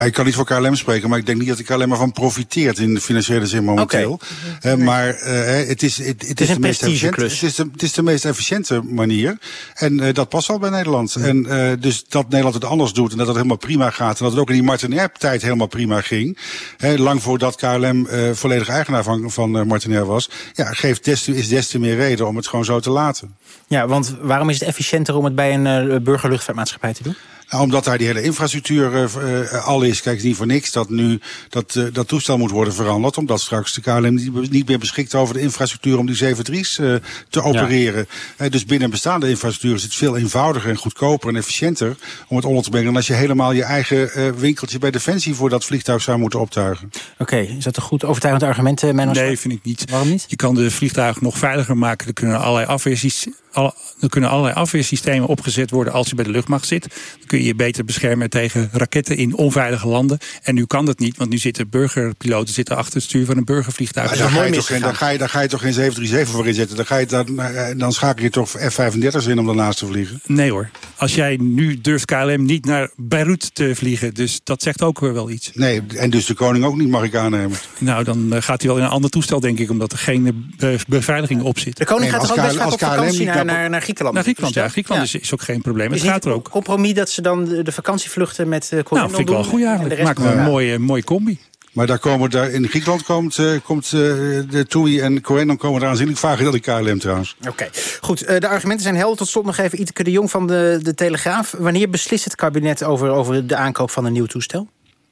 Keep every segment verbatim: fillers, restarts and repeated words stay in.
Ik kan niet voor K L M spreken, maar ik denk niet dat de K L M ervan profiteert in de financiële zin momenteel. Okay. Uh, maar uh, het is, het, het, het is, is de meest efficiënte, het, is de, het is de meest efficiënte manier. En uh, dat past wel bij Nederland. Ja. En uh, dus dat Nederland het anders doet en dat het helemaal prima gaat. En dat het ook in die Martinair-tijd helemaal prima ging. He, lang voordat K L M uh, volledig eigenaar van, van uh, Martinair was. Ja, geeft des te, is des te meer reden om het gewoon zo te laten. Ja, want waarom is het efficiënter om het bij een uh, burgerluchtvaartmaatschappij te doen? Nou, omdat daar die hele infrastructuur uh, uh, al is. Kijk, het is niet voor niks dat nu dat, uh, dat toestel moet worden veranderd. Omdat straks de K L M niet, niet meer beschikt over de infrastructuur om die zeven drie's uh, te opereren. Ja. Uh, dus binnen bestaande infrastructuur is het veel eenvoudiger en goedkoper en efficiënter om het onder te brengen dan als je helemaal je eigen uh, winkeltje bij Defensie voor dat vliegtuig zou moeten optuigen. Oké, okay, is dat een goed overtuigend argument, uh, Menno? Nee, vind ik niet. Waarom niet? Je kan de vliegtuigen nog veiliger maken. Er kunnen allerlei afweersystemen. Al, er kunnen allerlei afweersystemen opgezet worden als je bij de luchtmacht zit. Dan kun je je beter beschermen tegen raketten in onveilige landen. En nu kan dat niet, want nu zitten burgerpiloten zitten achter het stuur van een burgervliegtuig. Ja, daar, ga je toch geen, daar, ga je, daar ga je toch geen zeven drie zeven voor inzetten? Dan, ga je, dan, dan schakel je toch F vijfendertig's in om daarnaast te vliegen? Nee hoor. Als jij nu durft K L M niet naar Beirut te vliegen. Dus dat zegt ook wel iets. Nee, en dus de koning ook niet, mag ik aannemen. Nou, dan gaat hij wel in een ander toestel, denk ik, omdat er geen beveiliging op zit. De koning nee, gaat toch ook best vaak op vakantie naar, Op... naar, naar Griekenland? Naar Griekenland, ja. Griekenland ja. Is, is ook geen probleem. Is het gaat er ook. Een compromis dat ze dan de, de vakantievluchten met uh, nou, vind ik wel goed eigenlijk. Maken we een ja. mooie, mooie combi. Maar daar komen daar, in Griekenland komt, uh, komt uh, de T U I en Corendon komen er aanzienlijk vaker dan de K L M trouwens. Oké, okay. Goed. Uh, de argumenten zijn helder. Tot slot nog even Iteke de Jong van de, de Telegraaf. Wanneer beslist het kabinet over, over de aankoop van een nieuw toestel?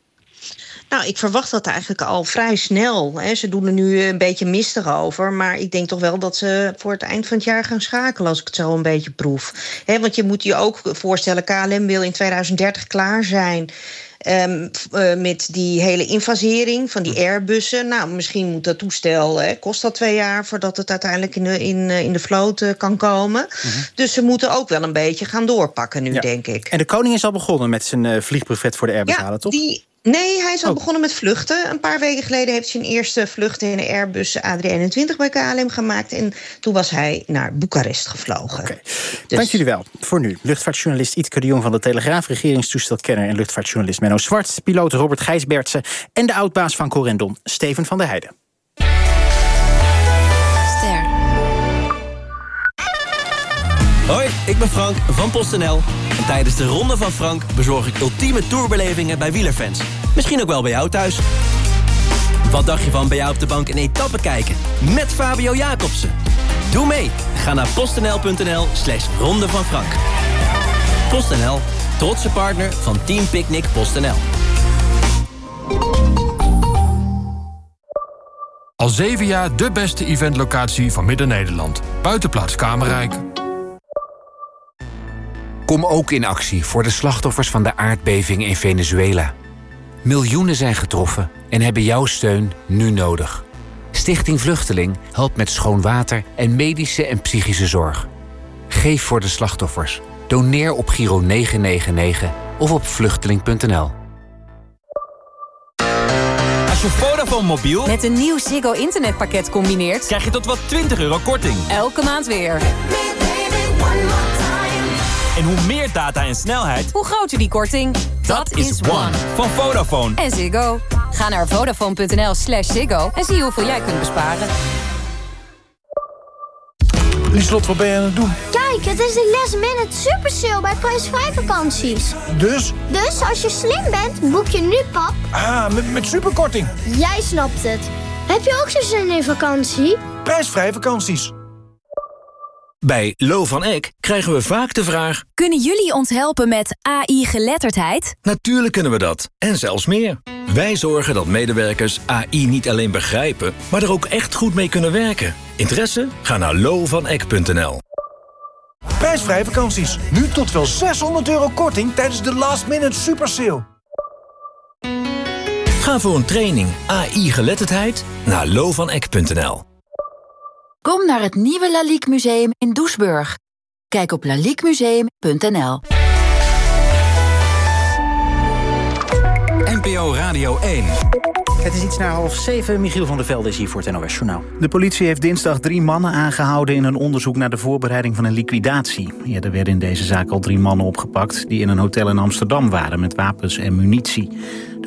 Nou, ik verwacht dat eigenlijk al vrij snel. Hè. Ze doen er nu een beetje mistig over. Maar ik denk toch wel dat ze voor het eind van het jaar gaan schakelen, als ik het zo een beetje proef. Hè, want je moet je ook voorstellen, K L M wil in tweeduizend dertig klaar zijn Um, uh, met die hele invasering van die Airbussen. Nou, misschien moet dat toestel, hè, kost dat twee jaar voordat het uiteindelijk in de, in, in de vloot uh, kan komen. Mm-hmm. Dus ze moeten ook wel een beetje gaan doorpakken nu, ja. denk ik. En de koning is al begonnen met zijn uh, vliegbrevet voor de Airbus ja, halen, toch? Die... Nee, hij is al oh. begonnen met vluchten. Een paar weken geleden heeft hij zijn eerste vluchten in de Airbus A drie eenentwintig bij K L M gemaakt. En toen was hij naar Boekarest gevlogen. Okay. Dus... Dank jullie wel. Voor nu, luchtvaartjournalist Iteke de Jong van de Telegraaf, regeringstoestelkenner en luchtvaartjournalist Menno Zwart, piloot Robert Gijsbertsen en de oudbaas van Corendon, Steven van der Heijden. Ster. Hoi, ik ben Frank van PostNL. En tijdens de Ronde van Frank bezorg ik ultieme tourbelevingen bij wielerfans. Misschien ook wel bij jou thuis. Wat dacht je van bij jou op de bank een etappe kijken? Met Fabio Jacobsen. Doe mee. Ga naar postnl.nl slash Ronde van Frank. PostNL, trotse partner van Team Picnic PostNL. Al zeven jaar de beste eventlocatie van Midden-Nederland. Buitenplaats Kamerrijk. Kom ook in actie voor de slachtoffers van de aardbeving in Venezuela. Miljoenen zijn getroffen en hebben jouw steun nu nodig. Stichting Vluchteling helpt met schoon water en medische en psychische zorg. Geef voor de slachtoffers. Doneer op Giro negen negen negen of op vluchteling punt n l. Als je Vodafone mobiel met een nieuw Ziggo internetpakket combineert, krijg je tot wel twintig euro korting. Elke maand weer. En hoe meer data en snelheid, hoe groter die korting. Dat, dat is One van Vodafone. En Ziggo. Ga naar vodafone.nl slash Ziggo en zie hoeveel jij kunt besparen. Lieslot, wat ben je aan het doen? Kijk, het is de last minute super sale bij prijsvrij vakanties. Dus? Dus als je slim bent, boek je nu, pap. Ah, met, met superkorting. Jij snapt het. Heb je ook zo'n zin in vakantie? Prijsvrij vakanties. Bij Lo van Eck krijgen we vaak de vraag: kunnen jullie ons helpen met A I-geletterdheid? Natuurlijk kunnen we dat, en zelfs meer. Wij zorgen dat medewerkers A I niet alleen begrijpen, maar er ook echt goed mee kunnen werken. Interesse? Ga naar lo van eck punt n l. Prijsvrij vakanties. Nu tot wel zeshonderd euro korting tijdens de last minute super sale. Ga voor een training A I-geletterdheid naar lo van eck punt n l. Kom naar het nieuwe Lalique Museum in Doesburg. Kijk op lalique museum punt n l. N P O Radio één. Het is iets na half zeven. Michiel van der Velde is hier voor het N O S Journaal. De politie heeft dinsdag drie mannen aangehouden in een onderzoek naar de voorbereiding van een liquidatie. Eerder werden in deze zaak al drie mannen opgepakt die in een hotel in Amsterdam waren met wapens en munitie.